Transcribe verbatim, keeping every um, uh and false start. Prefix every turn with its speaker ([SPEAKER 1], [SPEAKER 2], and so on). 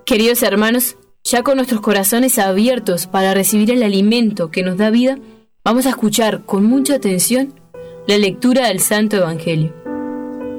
[SPEAKER 1] Queridos hermanos, ya con nuestros corazones abiertos para recibir el alimento que nos da vida, vamos a escuchar con mucha atención la lectura del Santo Evangelio.